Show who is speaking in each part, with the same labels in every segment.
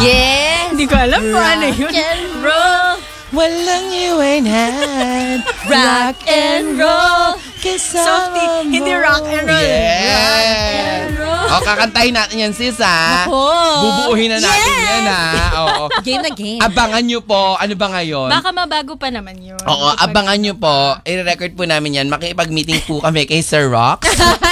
Speaker 1: Yes!
Speaker 2: Hindi ko alam kung ano yun.
Speaker 1: Rock and roll.
Speaker 3: Walang iwanan.
Speaker 1: Rock and roll.
Speaker 2: Softy, hindi rock and roll.
Speaker 3: Yes! O, kakantahin natin yan, sis, ha?
Speaker 1: Ako.
Speaker 3: Bubuuhin na natin yan, ha? Oo.
Speaker 1: Game na game.
Speaker 3: Abangan nyo po, ano ba ngayon?
Speaker 2: Baka mabago pa naman yun.
Speaker 3: Oo, abangan nyo po. I-record po namin yan. Makikipag-meeting po kami kay Sir Rox,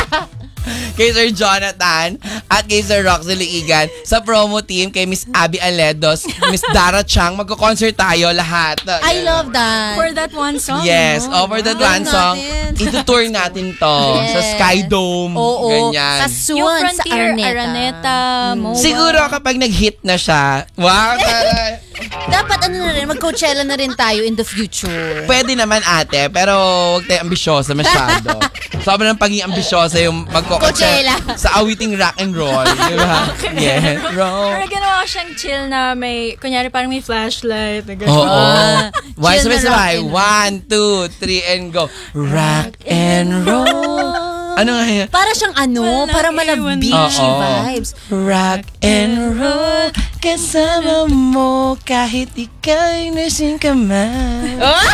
Speaker 3: kay Sir Jonathan, at kay Sir Roxy Liigan. Sa promo team, kay Miss Abby Aledos, Miss Dara Chang. Magko-concert tayo lahat.
Speaker 1: I love that.
Speaker 2: For that one song.
Speaker 3: Yes,
Speaker 2: no?
Speaker 3: over that
Speaker 1: Ganun
Speaker 3: one song.
Speaker 1: natin.
Speaker 3: Itutour natin to sa Sky Dome.
Speaker 1: Oo.
Speaker 3: Ganyan.
Speaker 1: Sa
Speaker 2: Yung
Speaker 1: Suwan, sa
Speaker 2: Frontier,
Speaker 1: Araneta.
Speaker 2: Araneta, MOA.
Speaker 3: Siguro kapag nag-hit na siya, wow,
Speaker 1: Dapat ano na rin, mag-Coachella na rin tayo in the future.
Speaker 3: pwede naman ate, pero huwag tayo ambisyosa masyado. Sobrang pagiging ambisyosa yung
Speaker 1: Coachella.
Speaker 3: sa awiting rock and roll. Di ba? Yeah. Roll.
Speaker 2: Pero ginawa ko siyang chill na may, kunyari parang may flashlight. Na
Speaker 3: Oo.
Speaker 2: gano'n.
Speaker 3: Why
Speaker 1: chill na
Speaker 3: sabay-sabay?
Speaker 1: rock and
Speaker 3: 1, 2, 3, and go. Rock and roll. Ano nga yun?
Speaker 1: Para siyang
Speaker 2: Walang
Speaker 1: para mala
Speaker 2: iwan.
Speaker 1: beachy
Speaker 3: Oo.
Speaker 1: vibes.
Speaker 3: Rock and roll, kasama mo kahit ika'y nursing ka man.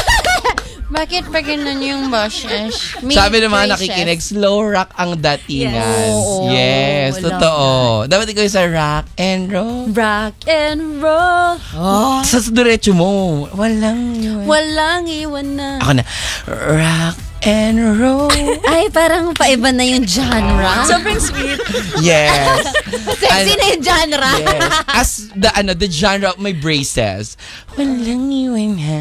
Speaker 1: Bakit pa ganun yung bosses?
Speaker 3: Sabi ng mga nakikinig, slow rock ang datingan.
Speaker 1: Yes. Oo.
Speaker 3: Yes,
Speaker 1: Love
Speaker 3: totoo. Dapat ikaw sa rock and roll.
Speaker 1: Rock and roll. Oh.
Speaker 3: Sa diretso mo, walang iwan.
Speaker 1: Walang iwan na.
Speaker 3: Ako na, rock and roll.
Speaker 1: Ay, parang paiba na yung genre.
Speaker 2: Sobrang sweet.
Speaker 3: Yes.
Speaker 1: Sexy na yung genre.
Speaker 3: Yes. As the genre of my braces. Walang iwan ha.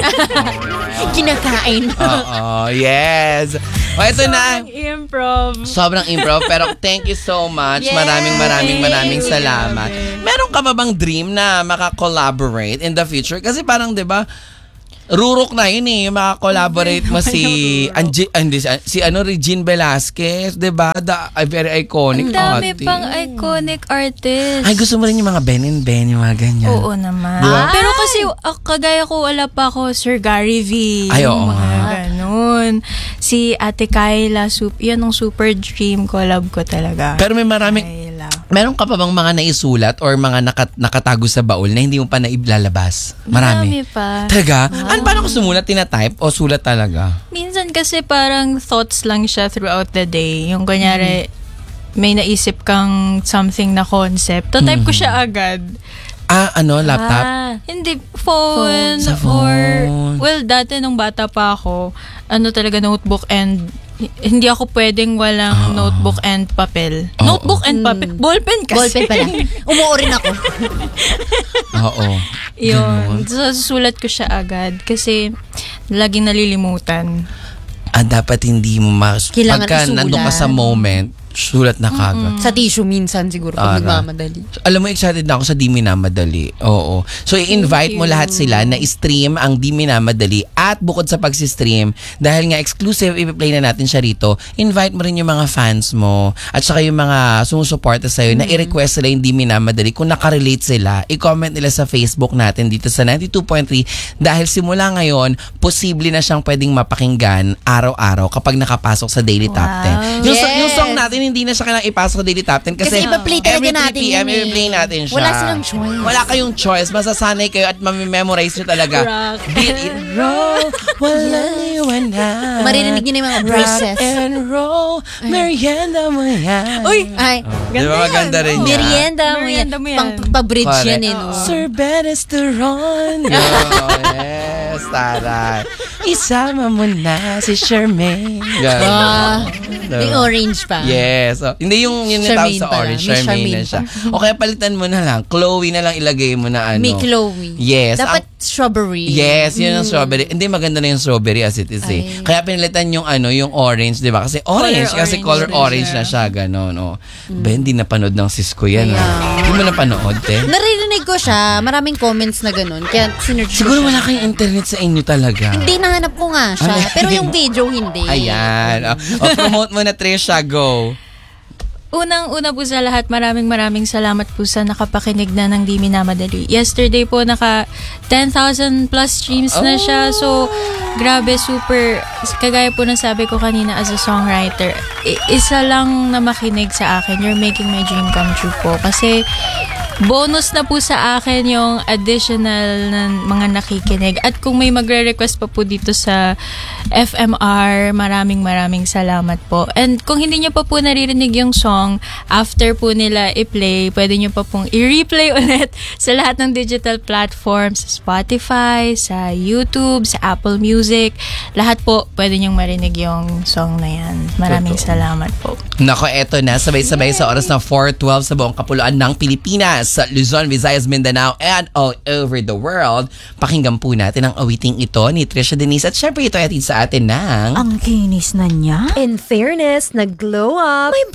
Speaker 1: Kinakain.
Speaker 3: Oo, yes. O, ito na.
Speaker 2: Sobrang improv.
Speaker 3: Sobrang improv, pero thank you so much.
Speaker 1: Yes.
Speaker 3: Maraming salamat. Meron ka ba bang dream na maka-collaborate in the future? Kasi parang, di ba, rurok na yun eh, maka-collaborate mo si Regine Velasquez, di ba? Very iconic
Speaker 2: Ang dami
Speaker 3: artist.
Speaker 2: pang iconic artist.
Speaker 3: Ay, gusto mo rin yung mga Ben and Ben, yung mga ganyan.
Speaker 2: Oo naman.
Speaker 3: Diba?
Speaker 2: Pero kasi kagaya ko, wala pa ako Sir Gary V.
Speaker 3: Ay, oo
Speaker 2: mga
Speaker 3: nga.
Speaker 2: ganun. Si Ate Kyla, yan ang super dream collab ko talaga.
Speaker 3: Pero may maraming,
Speaker 2: Kyla.
Speaker 3: meron ka pa bang mga naisulat or mga nakatago sa baul na hindi mo pa nailalabas?
Speaker 2: Marami pa.
Speaker 3: Talaga? Paano ko sumulat? Tinatype o sulat talaga?
Speaker 2: Minsan kasi parang thoughts lang siya throughout the day. Yung kunyari, may naisip kang something na concept. Type ko siya agad.
Speaker 3: Laptop?
Speaker 2: Hindi, phone.
Speaker 3: Sa phone.
Speaker 2: Dati nung bata pa ako, talaga notebook and hindi ako pwedeng walang notebook and papel. Notebook and papel. Ballpen kasi.
Speaker 1: Ballpen pala. Umuo rin ako.
Speaker 3: Oo.
Speaker 2: Yun. So, susulat ko siya agad kasi laging nalilimutan.
Speaker 3: Dapat hindi mo
Speaker 1: Kailangan
Speaker 3: pagka
Speaker 1: isulat.
Speaker 3: nandun ka sa moment, sulat na kagad.
Speaker 1: Sa tissue minsan siguro pag nagmamadali.
Speaker 3: Alam mo, excited na ako sa Di Minamadali. Oo. So, i-invite mo lahat sila na i-stream ang Di Minamadali at bukod sa pag-stream, dahil nga exclusive, i-play na natin siya rito, invite mo rin yung mga fans mo at saka yung mga sumusuporta sa'yo na i-request sila yung Di Minamadali. Kung nakarelate sila, i-comment nila sa Facebook natin dito sa 92.3 dahil simula ngayon, posible na siyang pwedeng mapakinggan araw-araw kapag nakapasok sa Daily Top 10. Yung song natin, hindi na siya kailangang ipasok sa Daily Top 10 kasi
Speaker 1: iba-play talaga
Speaker 3: every 3
Speaker 1: natin
Speaker 3: PM,
Speaker 1: yun eh.
Speaker 3: i-play natin siya.
Speaker 1: Wala silang choice.
Speaker 3: Wala kayong choice. Masasanay kayo at mamememorize nyo talaga.
Speaker 2: Rock
Speaker 3: Beat it, roll, walang iwanan.
Speaker 1: Maririnig niyo na yung mga verses.
Speaker 3: Rock and roll, merienda mo yan.
Speaker 2: Uy!
Speaker 1: Ay,
Speaker 3: Di ba maganda rin yan?
Speaker 1: merienda mo yan.
Speaker 2: Merienda mo yan.
Speaker 1: Pa-bridge
Speaker 3: Correct.
Speaker 1: yan eh, no?
Speaker 3: Sir Benesteron. Yes, taray. Isama mo na si Charmaine.
Speaker 1: May orange pa.
Speaker 3: Yes. Hindi yung tawag
Speaker 1: Charmaine
Speaker 3: sa
Speaker 1: pala.
Speaker 3: orange.
Speaker 1: May
Speaker 3: Charmaine na
Speaker 1: Charmaine
Speaker 3: siya. O kaya palitan mo na lang. Chloe na lang ilagay mo na ano.
Speaker 1: May Chloe.
Speaker 3: Yes.
Speaker 1: Dapat strawberry.
Speaker 3: Yes, yun ang strawberry. Hindi, maganda na yung strawberry as it is eh. Kaya pinalitan yung yung orange, di ba? Kasi orange, color orange na siya, gano'n. Oh. Ben, hindi napanood ng sis ko yan. Hindi mo napanood, te?
Speaker 1: Naririnig ko siya. Maraming comments na ganun. Kaya sinerch ko
Speaker 3: Siguro
Speaker 1: siya.
Speaker 3: wala kayong internet sa inyo talaga.
Speaker 1: Hindi, nahanap ko nga siya. Pero yung video, hindi.
Speaker 3: Ayan. Promote mo na, Trisha. Go.
Speaker 2: Unang-una po sa lahat, maraming salamat po sa nakapakinig na ng Di Minamadali. Yesterday po, 10,000 plus streams na siya. So, grabe, super. Kagaya po ng sabi ko kanina as a songwriter, isa lang na makinig sa akin, you're making my dream come true po. Kasi, bonus na po sa akin yung additional na mga nakikinig. At kung may magre-request pa po dito sa FMR, maraming salamat po. And kung hindi nyo pa po naririnig yung song, after po nila i-play, pwede nyo pa pong i-replay ulit sa lahat ng digital platforms, sa Spotify, sa YouTube, sa Apple Music. Lahat po, pwede nyong marinig yung song na yan. Maraming salamat po.
Speaker 3: Nako, eto na, sabay-sabay sa oras ng 4:12 sa buong kapuluan ng Pilipinas, sa Luzon, Visayas, Mindanao, and all over the world. Pakinggan po natin ang awiting ito ni Trisha Denise at syempre ito ay atid sa atin ng...
Speaker 4: Ang kinis na niya.
Speaker 5: In fairness, nag-glow up.